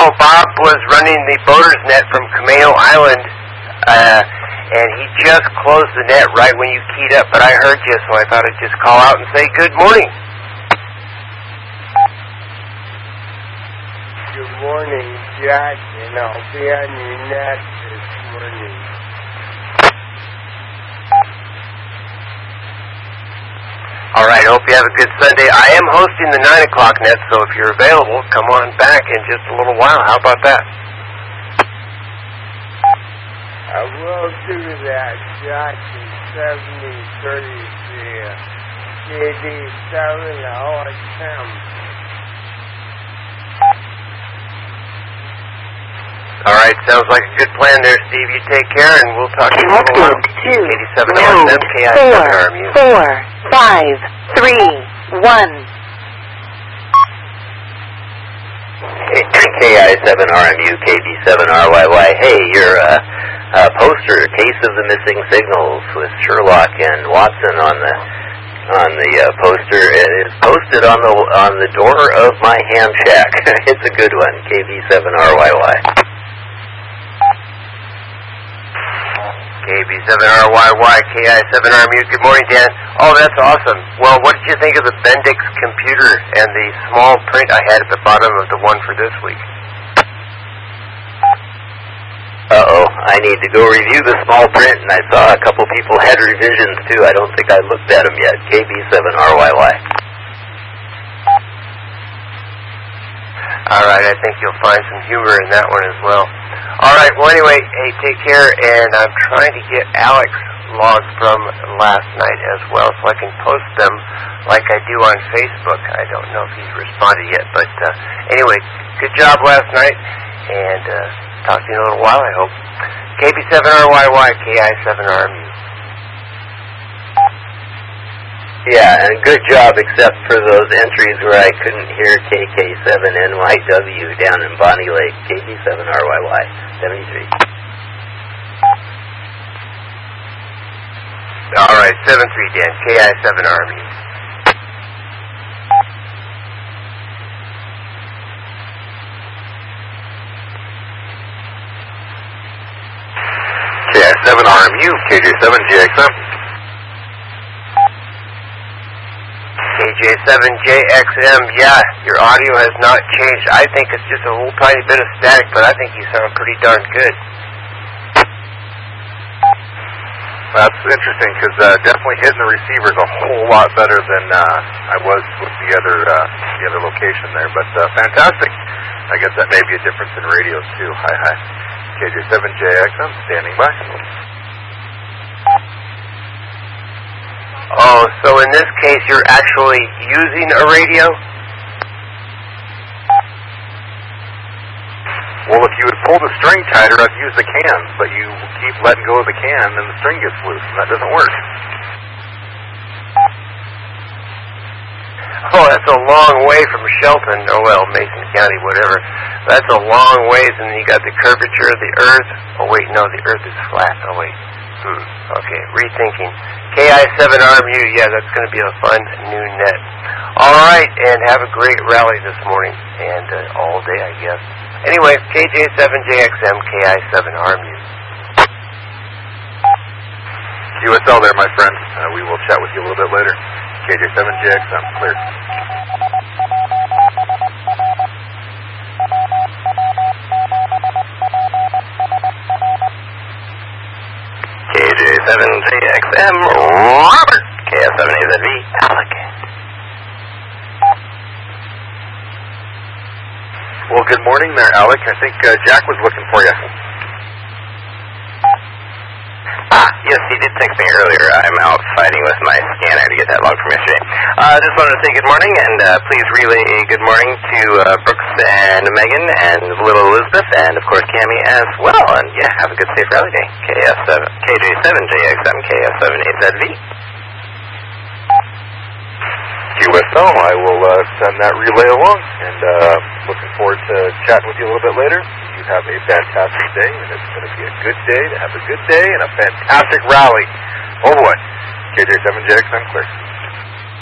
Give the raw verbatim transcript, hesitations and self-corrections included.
know, Bob was running the boater's net from Cameo Island, uh, and he just closed the net right when you keyed up, but I heard you, so I thought I'd just call out and say good morning. Good morning, Jack, and I'll be on your net this morning. All right, hope you have a good Sunday. I am hosting the nine o'clock net, so if you're available, come on back in just a little while. How about that? I will do that, Jack, in seventy thirty-three, K D seven L X M. All right, sounds like a good plan there, Steve. You take care, and we'll talk to you in a little while. eighty-seven L X M, K I seven R M U. Four, five, three, one. K I seven R M U, K B seven R Y Y. Hey, your uh, uh, poster, Case of the Missing Signals, with Sherlock and Watson on the on the uh, poster. It is posted on the on the door of my ham shack. It's a good one, K B seven R Y Y. K B seven R Y Y, K I seven R M U. Good morning, Dan. Oh, that's awesome. Well, what did you think of the Bendix computer and the small print I had at the bottom of the one for this week? Uh-oh, I need to go review the small print, and I saw a couple people had revisions, too. I don't think I looked at them yet. K B seven R Y Y. All right, I think you'll find some humor in that one as well. All right, well, anyway, hey, take care, and I'm trying to get Alex logs from last night as well, so I can post them like I do on Facebook. I don't know if he's responded yet, but uh, anyway, good job last night, and uh, talk to you in a little while, I hope. K B seven R Y Y, K I seven R M U. Yeah, and good job, except for those entries where I couldn't hear K K seven N Y W down in Bonnie Lake. K B seven R Y Y, seventy-three. All right, seven three, Dan, K I seven R M U. K I seven R M U, K J seven J X M. K J seven J X M, yeah, your audio has not changed. I think it's just a little tiny bit of static, but I think you sound pretty darn good. That's interesting, because uh, definitely hitting the receivers a whole lot better than uh, I was with the other uh, the other location there. But uh, fantastic. I guess that may be a difference in radios, too. Hi, hi. K J seven J X M, standing by. Oh, so in this case, you're actually using a radio? Well, if you would pull the string tighter, I'd use the cans, but you keep letting go of the can, and the string gets loose, and that doesn't work. Oh, that's a long way from Shelton, oh well, Mason County, whatever. That's a long ways, and you got the curvature of the earth. Oh wait, no, the earth is flat. Oh wait. Hmm. Okay, rethinking. K I seven R M U, yeah, that's going to be a fun new net. All right, and have a great rally this morning, and uh, all day, I guess. Anyway, K J seven J X M, K I seven R M U. U S L there, my friend. Uh, we will chat with you a little bit later. K J seven J X M, clear. K J seven J X M, Robert. K S seven A Z V, Alec. Well, good morning there, Alec. I think uh, Jack was looking for you. Ah, yes, he did text me earlier. I'm out fighting with my scanner to get that log from yesterday. I uh, just wanted to say good morning, and uh, please relay a good morning to uh, Brooks and Megan and little Elizabeth, and of course Cammie as well. And yeah, have a good safe rally day. K S seven, K J seven J X M, K S seven A Z V. U S L, I will uh, send that relay along, and uh, looking forward to chatting with you a little bit later. You have a fantastic day, and it's going to be a good day to have a good day and a fantastic rally. Oh boy, K J seven J X M clear.